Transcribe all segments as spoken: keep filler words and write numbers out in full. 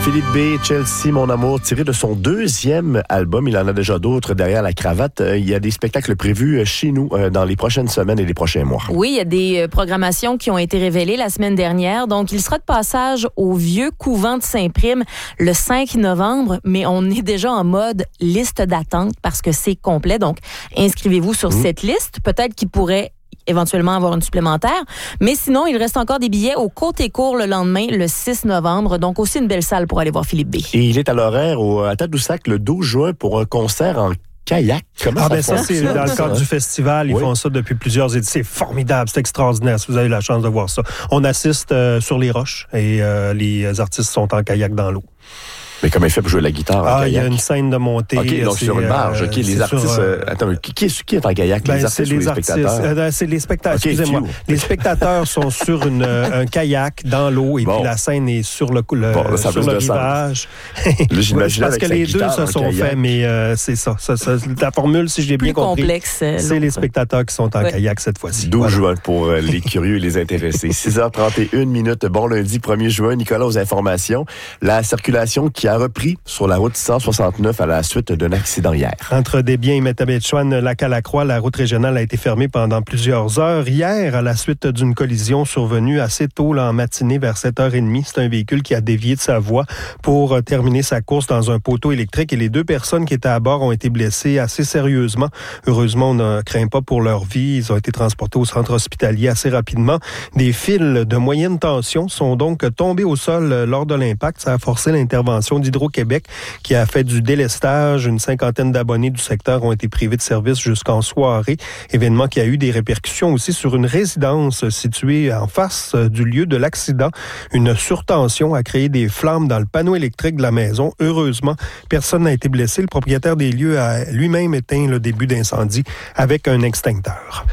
Philippe B, Chelsea, mon amour, tiré de son deuxième album. Il en a déjà d'autres derrière la cravate. Il y a des spectacles prévus chez nous dans les prochaines semaines et les prochains mois. Oui, il y a des programmations qui ont été révélées la semaine dernière. Donc, il sera de passage au vieux couvent de Saint-Prime le cinq novembre, mais on est déjà en mode liste d'attente parce que c'est complet. Donc, inscrivez-vous sur mmh. cette liste. Peut-être qu'il pourrait éventuellement avoir une supplémentaire. Mais sinon, il reste encore des billets au Côté-Court le lendemain, le six novembre. Donc, aussi une belle salle pour aller voir Philippe B. Et il est à l'horaire au, à Tadoussac le douze juin pour un concert en kayak. Comment ah, ça ben ça, c'est dans le cadre ça, du festival. Ils oui. font ça depuis plusieurs éditions. C'est formidable, c'est extraordinaire si vous avez la chance de voir ça. On assiste euh, sur les roches et euh, les artistes sont en kayak dans l'eau. Mais comment il fait pour jouer la guitare en ah, kayak? Il y a une scène de montée. OK, donc c'est sur une barge. OK, les artistes... Sur, euh... Attends, qui, qui, est, qui est en kayak? Ben, les artistes c'est ou les, les artistes, spectateurs? Euh, c'est les spectateurs, okay, excusez-moi. Few. Les spectateurs sont sur une, un kayak dans l'eau et bon. Puis la scène est sur le, le, bon, sur le rivage. Là, j'imagine parce que les deux se sont faits, mais euh, c'est ça, ça, ça. La formule, si je l'ai bien compris, complexe, c'est les spectateurs qui sont en ouais. kayak cette fois-ci. douze juin pour euh, les curieux et les intéressés. six heures trente et une minutes. Bon lundi, premier juin. Nicolas, aux informations. La circulation qui a repris sur la route cent soixante-neuf à la suite d'un accident hier. Entre Desbiens et Métabetchouane, Lac-à-la-Croix, la route régionale a été fermée pendant plusieurs heures. Hier, à la suite d'une collision survenue assez tôt là, en matinée, vers sept heures trente, c'est un véhicule qui a dévié de sa voie pour terminer sa course dans un poteau électrique et les deux personnes qui étaient à bord ont été blessées assez sérieusement. Heureusement, on ne craint pas pour leur vie. Ils ont été transportés au centre hospitalier assez rapidement. Des fils de moyenne tension sont donc tombés au sol lors de l'impact. Ça a forcé l'intervention d'Hydro-Québec qui a fait du délestage. Une cinquantaine d'abonnés du secteur ont été privés de service jusqu'en soirée. Événement qui a eu des répercussions aussi sur une résidence située en face du lieu de l'accident. Une surtension a créé des flammes dans le panneau électrique de la maison. Heureusement, personne n'a été blessé. Le propriétaire des lieux a lui-même éteint le début d'incendie avec un extincteur.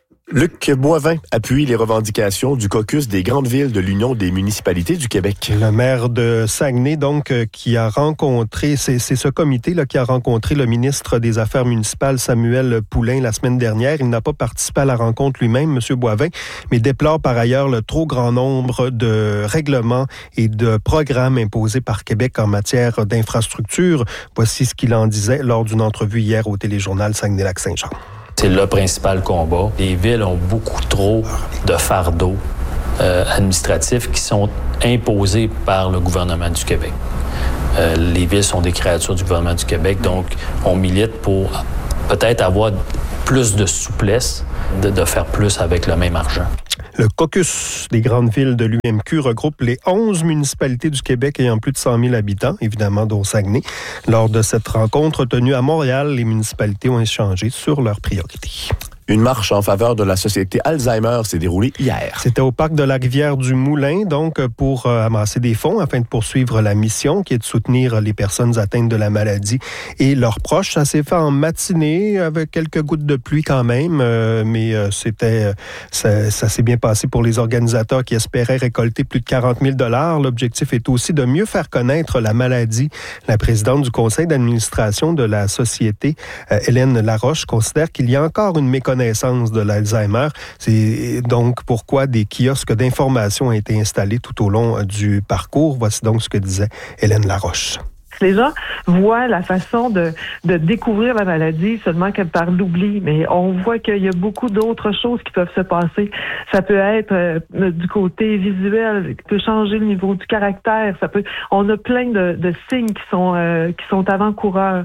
Luc Boivin appuie les revendications du caucus des grandes villes de l'Union des municipalités du Québec. Le maire de Saguenay, donc, qui a rencontré, c'est, c'est ce comité-là qui a rencontré le ministre des Affaires municipales, Samuel Poulin, la semaine dernière. Il n'a pas participé à la rencontre lui-même, M. Boivin, mais déplore par ailleurs le trop grand nombre de règlements et de programmes imposés par Québec en matière d'infrastructure. Voici ce qu'il en disait lors d'une entrevue hier au téléjournal Saguenay-Lac-Saint-Jean. C'est le principal combat. Les villes ont beaucoup trop de fardeaux euh, administratifs qui sont imposés par le gouvernement du Québec. Euh, les villes sont des créatures du gouvernement du Québec, donc on milite pour peut-être avoir plus de souplesse, de, de faire plus avec le même argent. Le caucus des grandes villes de l'U M Q regroupe les onze municipalités du Québec ayant plus de cent mille habitants, évidemment dont Saguenay. Lors de cette rencontre tenue à Montréal, les municipalités ont échangé sur leurs priorités. Une marche en faveur de la Société Alzheimer s'est déroulée hier. C'était au parc de la Rivière-du-Moulin, donc pour euh, amasser des fonds afin de poursuivre la mission qui est de soutenir les personnes atteintes de la maladie et leurs proches. Ça s'est fait en matinée avec quelques gouttes de pluie quand même, euh, mais euh, c'était ça, ça s'est bien passé pour les organisateurs qui espéraient récolter plus de quarante mille dollars. L'objectif est aussi de mieux faire connaître la maladie. La présidente du conseil d'administration de la Société, euh, Hélène Laroche, considère qu'il y a encore une méconnaissance de l'Alzheimer. C'est donc pourquoi des kiosques d'information ont été installés tout au long du parcours. Voici donc ce que disait Hélène Laroche. Les gens voient la façon de, de découvrir la maladie seulement que par l'oubli, mais on voit qu'il y a beaucoup d'autres choses qui peuvent se passer. Ça peut être euh, du côté visuel, qui peut changer le niveau du caractère. Ça peut, on a plein de, de signes qui sont, euh, qui sont avant-coureurs.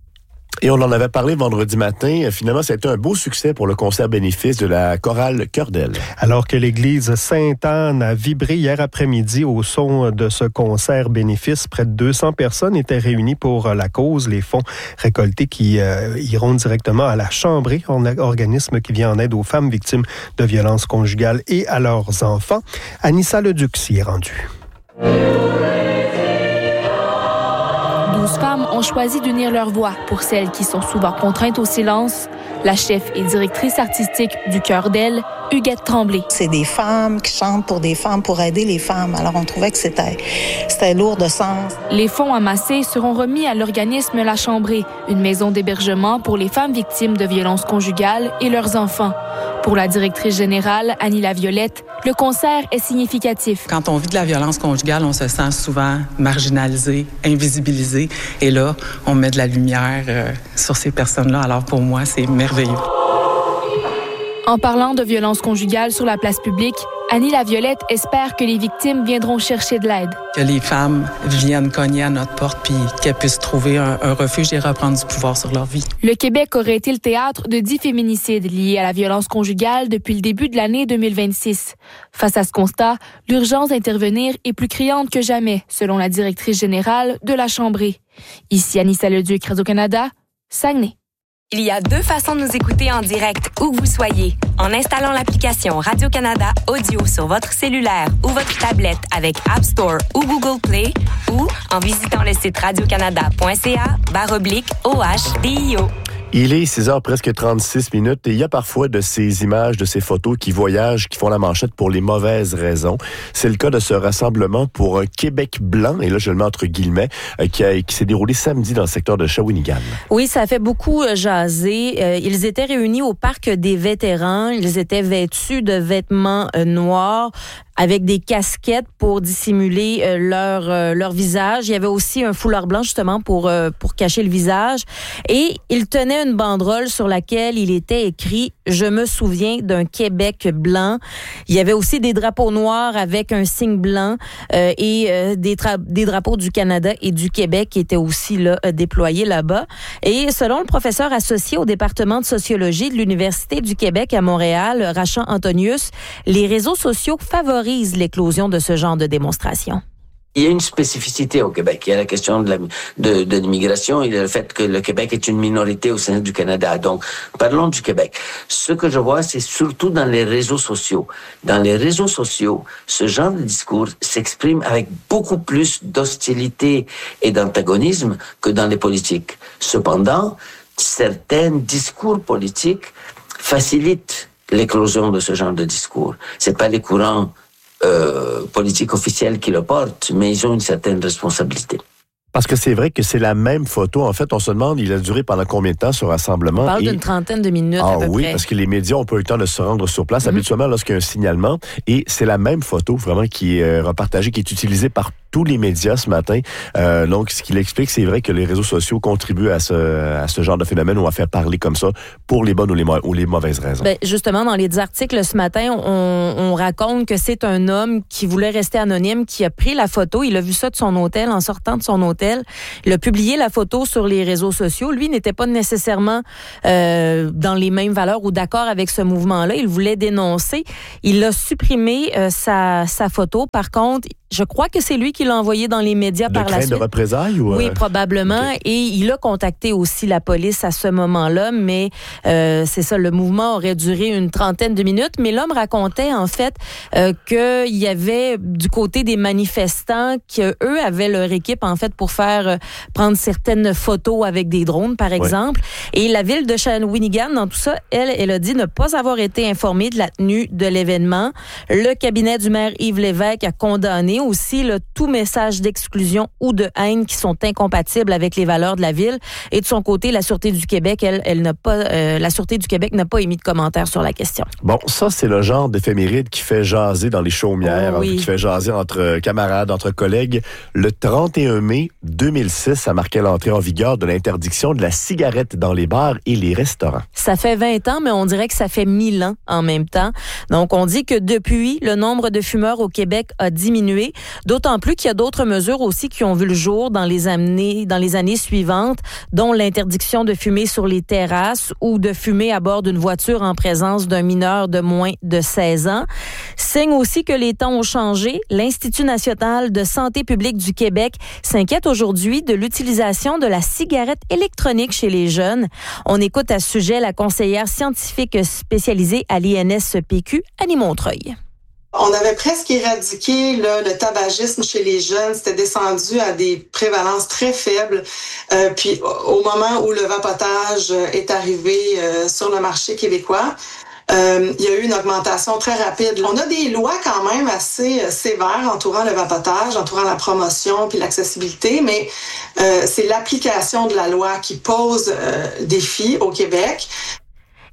Et on en avait parlé vendredi matin. Finalement, ça a été un beau succès pour le concert bénéfice de la chorale Cœur d'Elle. Alors que l'église Sainte-Anne a vibré hier après-midi au son de ce concert bénéfice, près de deux cents personnes étaient réunies pour la cause. Les fonds récoltés qui euh, iront directement à la Chambrée, un organisme qui vient en aide aux femmes victimes de violences conjugales et à leurs enfants. Anissa Leduc s'y est rendue. douze femmes ont choisi d'unir leur voix pour celles qui sont souvent contraintes au silence. La chef et directrice artistique du Cœur d'Elle, Huguette Tremblay. C'est des femmes qui chantent pour des femmes, pour aider les femmes. Alors, on trouvait que c'était, c'était lourd de sens. Les fonds amassés seront remis à l'organisme La Chambrée, une maison d'hébergement pour les femmes victimes de violences conjugales et leurs enfants. Pour la directrice générale, Annie Laviolette, le concert est significatif. Quand on vit de la violence conjugale, on se sent souvent marginalisé, invisibilisé. Et là, on met de la lumière euh, sur ces personnes-là. Alors pour moi, c'est merveilleux. En parlant de violence conjugale sur la place publique, Annie Laviolette espère que les victimes viendront chercher de l'aide. Que les femmes viennent cogner à notre porte puis qu'elles puissent trouver un, un refuge et reprendre du pouvoir sur leur vie. Le Québec aurait été le théâtre de dix féminicides liés à la violence conjugale depuis le début de l'année deux mille vingt-six. Face à ce constat, l'urgence d'intervenir est plus criante que jamais, selon la directrice générale de la Chambrée. Ici Anissa Leduc, Radio-Canada, Saguenay. Il y a deux façons de nous écouter en direct, où que vous soyez. En installant l'application Radio-Canada Audio sur votre cellulaire ou votre tablette avec App Store ou Google Play, ou en visitant le site radiocanada.ca barre oblique OHDIO. Il est six heures presque trente-six minutes et il y a parfois de ces images, de ces photos qui voyagent, qui font la manchette pour les mauvaises raisons. C'est le cas de ce rassemblement pour un Québec blanc, et là je le mets entre guillemets, qui, a, qui s'est déroulé samedi dans le secteur de Shawinigan. Oui, ça a fait beaucoup jaser. Ils étaient réunis au Parc des vétérans. Ils étaient vêtus de vêtements noirs, avec des casquettes pour dissimuler euh, leur euh, leur visage. Il y avait aussi un foulard blanc justement pour euh, pour cacher le visage. Et il tenait une banderole sur laquelle il était écrit « Je me souviens d'un Québec blanc ». Il y avait aussi des drapeaux noirs avec un signe blanc euh, et euh, des, tra- des drapeaux du Canada et du Québec qui étaient aussi là euh, déployés là-bas. Et selon le professeur associé au département de sociologie de l'Université du Québec à Montréal, Rachand Antonius, les réseaux sociaux favorisent l'éclosion de ce genre de démonstration. Il y a une spécificité au Québec. Il y a la question de, la, de, de l'immigration. Il y a le fait que le Québec est une minorité au sein du Canada. Donc, parlons du Québec. Ce que je vois, c'est surtout dans les réseaux sociaux. Dans les réseaux sociaux, ce genre de discours s'exprime avec beaucoup plus d'hostilité et d'antagonisme que dans les politiques. Cependant, certains discours politiques facilitent l'éclosion de ce genre de discours. C'est pas les courants Euh, politiques officiels qui le portent, mais ils ont une certaine responsabilité. Parce que c'est vrai que c'est la même photo. En fait, on se demande, il a duré pendant combien de temps ce rassemblement? On parle et... d'une trentaine de minutes ah, à peu oui, près. Parce que les médias ont pas eu le temps de se rendre sur place, mm-hmm. habituellement lorsqu'il y a un signalement. Et c'est la même photo vraiment qui est euh, repartagée, qui est utilisée par tous les médias ce matin. Euh, donc, ce qu'il explique, c'est vrai que les réseaux sociaux contribuent à ce, à ce genre de phénomène ou à faire parler comme ça pour les bonnes ou les, mo- ou les mauvaises raisons. Ben, justement, dans les articles ce matin, on, on raconte que c'est un homme qui voulait rester anonyme, qui a pris la photo. Il a vu ça de son hôtel, en sortant de son hôtel. Il a publié la photo sur les réseaux sociaux. Lui n'était pas nécessairement euh, dans les mêmes valeurs ou d'accord avec ce mouvement-là. Il voulait dénoncer. Il a supprimé euh, sa, sa photo. Par contre, je crois que c'est lui qui l'a envoyé dans les médias de par la suite. De représailles ou... Oui, probablement. Okay. Et il a contacté aussi la police à ce moment-là, mais euh, c'est ça, le mouvement aurait duré une trentaine de minutes. Mais l'homme racontait en fait euh, qu'il y avait du côté des manifestants qu'eux avaient leur équipe en fait pour faire euh, prendre certaines photos avec des drones, par exemple. Ouais. Et la ville de Shawinigan, dans tout ça, elle, elle a dit ne pas avoir été informée de la tenue de l'événement. Le cabinet du maire Yves Lévesque a condamné aussi le tout message d'exclusion ou de haine qui sont incompatibles avec les valeurs de la ville. Et de son côté, la Sûreté du Québec, elle, elle n'a pas, euh, la Sûreté du Québec n'a pas émis de commentaires sur la question. Bon, ça, c'est le genre d'éphéméride qui fait jaser dans les chaumières, oh, oui. qui fait jaser entre camarades, entre collègues. Le trente et un mai deux mille six, ça marquait l'entrée en vigueur de l'interdiction de la cigarette dans les bars et les restaurants. Ça fait vingt ans, mais on dirait que ça fait mille ans en même temps. Donc, on dit que depuis, le nombre de fumeurs au Québec a diminué. D'autant plus qu'il y a d'autres mesures aussi qui ont vu le jour dans les années, dans les années suivantes, dont l'interdiction de fumer sur les terrasses ou de fumer à bord d'une voiture en présence d'un mineur de moins de seize ans. Signe aussi que les temps ont changé. L'Institut national de santé publique du Québec s'inquiète aujourd'hui de l'utilisation de la cigarette électronique chez les jeunes. On écoute à ce sujet la conseillère scientifique spécialisée à l'I N S P Q, Annie Montreuil. On avait presque éradiqué là, le tabagisme chez les jeunes. C'était descendu à des prévalences très faibles. Euh, puis au moment où le vapotage est arrivé euh, sur le marché québécois, euh, il y a eu une augmentation très rapide. On a des lois quand même assez euh, sévères entourant le vapotage, entourant la promotion puis l'accessibilité, mais euh, c'est l'application de la loi qui pose euh, défi au Québec.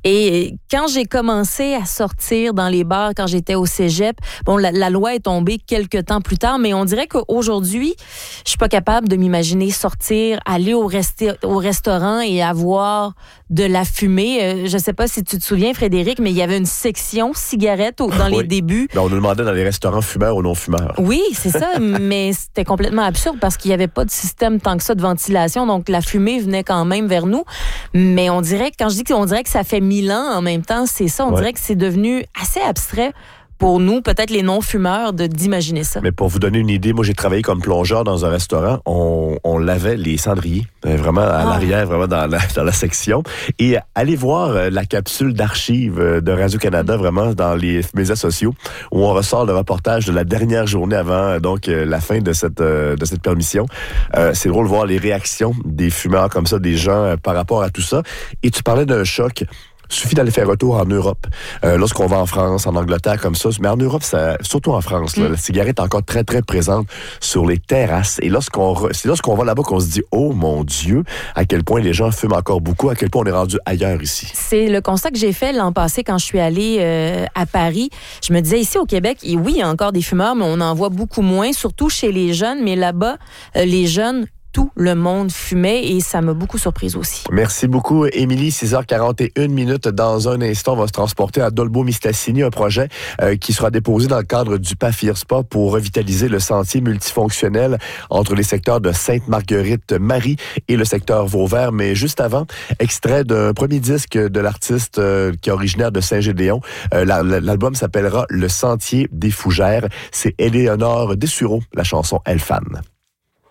Et quand j'ai commencé à sortir dans les bars, quand j'étais au cégep, bon, la, la loi est tombée quelques temps plus tard, mais on dirait qu'aujourd'hui, je suis pas capable de m'imaginer sortir, aller au, resti- au restaurant et avoir de la fumée. Euh, je sais pas si tu te souviens, Frédéric, mais il y avait une section cigarettes au, dans oui. les débuts. Ben, on nous demandait dans les restaurants fumeurs ou non-fumeurs. Oui, c'est ça, mais c'était complètement absurde parce qu'il n'y avait pas de système tant que ça de ventilation, donc la fumée venait quand même vers nous. Mais on dirait, quand je dis qu'on dirait que ça fait mille ans en même temps, c'est ça, on ouais. dirait que c'est devenu assez abstrait pour nous, peut-être les non-fumeurs, de, d'imaginer ça. Mais pour vous donner une idée, moi, j'ai travaillé comme plongeur dans un restaurant. On, on lavait les cendriers, vraiment à ah. l'arrière, vraiment dans la, dans la section. Et allez voir la capsule d'archives de Radio-Canada, vraiment dans les médias sociaux, où on ressort le reportage de la dernière journée avant donc la fin de cette, de cette permission. Euh, c'est drôle de voir les réactions des fumeurs comme ça, des gens par rapport à tout ça. Et tu parlais d'un choc. Suffit d'aller faire retour en Europe. Euh, lorsqu'on va en France, en Angleterre, comme ça. Mais en Europe, ça, surtout en France, là, mm. la cigarette est encore très, très présente sur les terrasses. Et lorsqu'on, c'est lorsqu'on va là-bas qu'on se dit, oh mon Dieu, à quel point les gens fument encore beaucoup, à quel point on est rendu ailleurs ici. C'est le constat que j'ai fait l'an passé quand je suis allée euh, à Paris. Je me disais, ici au Québec, et oui, il y a encore des fumeurs, mais on en voit beaucoup moins, surtout chez les jeunes. Mais là-bas, euh, les jeunes... tout le monde fumait et ça m'a beaucoup surprise aussi. Merci beaucoup, Émilie. six heures quarante et une minutes. Dans un instant, on va se transporter à Dolbeau-Mistassini, un projet euh, qui sera déposé dans le cadre du P A F I R S P A pour revitaliser le sentier multifonctionnel entre les secteurs de Sainte-Marguerite-Marie et le secteur Vauvert. Mais juste avant, extrait d'un premier disque de l'artiste euh, qui est originaire de Saint-Gédéon. Euh, la, l'album s'appellera Le Sentier des Fougères. C'est Éléonore Dessureau, la chanson Elle Fan.